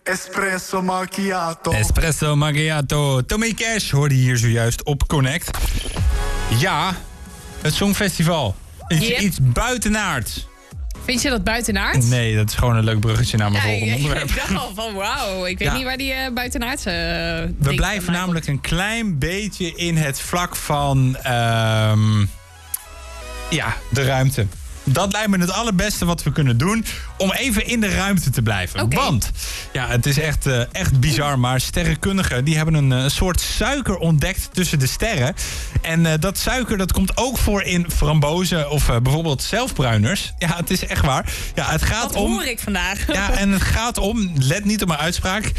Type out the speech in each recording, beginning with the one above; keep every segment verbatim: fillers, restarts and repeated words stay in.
Espresso macchiato. Espresso macchiato. Tommy Cash hoorde hier zojuist op Connect. Ja, het Songfestival. Iets, Yep. iets buitenaards. Vind je dat buitenaards? Nee, dat is gewoon een leuk bruggetje naar mijn Ja, volgende ik, onderwerp. ik dacht al van wauw, ik weet Ja. niet waar die uh, buitenaardse uh, We blijven namelijk een klein beetje in het vlak van ehm, ja, de ruimte. Dat lijkt me het allerbeste wat we kunnen doen om even in de ruimte te blijven. Okay. Want ja, het is echt, uh, echt bizar, maar sterrenkundigen die hebben een uh, soort suiker ontdekt tussen de sterren. En uh, dat suiker dat komt ook voor in frambozen of uh, bijvoorbeeld zelfbruiners. Ja, het is echt waar. Ja, het gaat Wat om. hoor ik vandaag? Ja, en het gaat om, let niet op mijn uitspraak,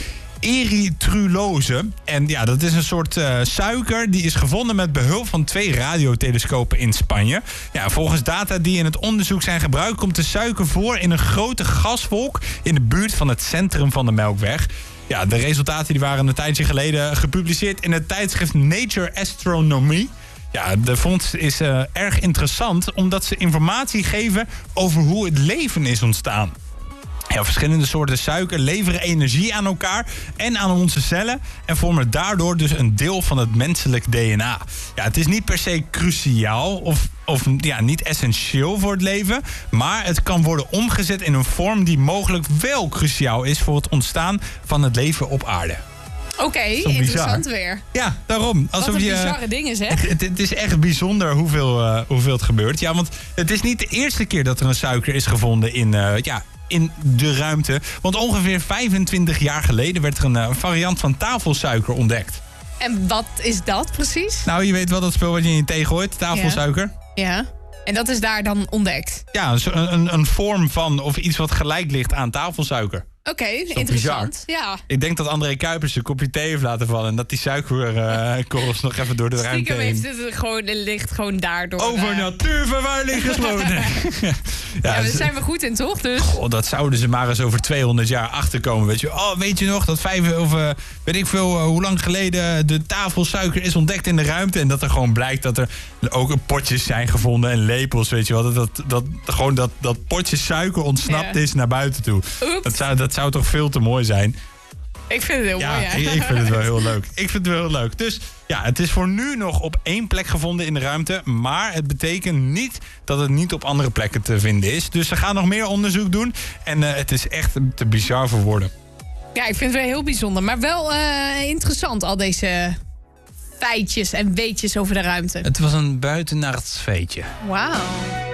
erythrulose. En ja, dat is een soort uh, suiker die is gevonden met behulp van twee radiotelescopen in Spanje. Ja, volgens data die in het onderzoek zijn gebruikt komt de suiker voor in een grote gaswolk in de buurt van het centrum van de Melkweg. Ja, de resultaten die waren een tijdje geleden gepubliceerd in het tijdschrift Nature Astronomy. Ja, de vondst is uh, erg interessant omdat ze informatie geven over hoe het leven is ontstaan. Ja, verschillende soorten suiker leveren energie aan elkaar en aan onze cellen en vormen daardoor dus een deel van het menselijk D N A. Ja, het is niet per se cruciaal of, of ja, niet essentieel voor het leven, maar het kan worden omgezet in een vorm die mogelijk wel cruciaal is voor het ontstaan van het leven op aarde. Oké, okay, interessant weer. Ja, daarom. Alsof Wat een je, bizarre dingen zeg. Het, het is echt bijzonder hoeveel, uh, hoeveel het gebeurt. Ja, want het is niet de eerste keer dat er een suiker is gevonden in, uh, ja, in de ruimte. Want ongeveer vijfentwintig jaar geleden werd er een uh, variant van tafelsuiker ontdekt. En wat is dat precies? Nou, je weet wel dat spul wat je in je thee gooit, tafelsuiker. Ja. ja. En dat is daar dan ontdekt? Ja, een, een, een vorm van of iets wat gelijk ligt aan tafelsuiker. Oké, okay, interessant. Ja. Ik denk dat André Kuipers een kopje thee heeft laten vallen en dat die suikerkorrels uh, nog even door de Stiekem ruimte heen. heeft het gewoon, het ligt gewoon daardoor. Over uh... natuurvervuiling gesproken. ja, ja, daar dus, zijn we goed in, toch? Dus... Goh, dat zouden ze maar eens over tweehonderd jaar achterkomen. Weet je, oh, weet je nog dat vijf of uh, weet ik veel uh, hoe lang geleden de tafelsuiker is ontdekt in de ruimte en dat er gewoon blijkt dat er ook potjes zijn gevonden en lepels, weet je wel, dat dat, dat gewoon dat dat potje suiker ontsnapt ja. is naar buiten toe. Dat zou dat zou toch veel te mooi zijn. Ik vind het heel ja, mooi, ja. Ik, ik vind het wel heel leuk. Ik vind het wel heel leuk. Dus ja, het is voor nu nog op één plek gevonden in de ruimte. Maar het betekent niet dat het niet op andere plekken te vinden is. Dus ze gaan nog meer onderzoek doen. En uh, het is echt te bizar voor woorden. Ja, ik vind het wel heel bijzonder. Maar wel uh, interessant, al deze feitjes en weetjes over de ruimte. Het was een buitenaards feitje. Wauw.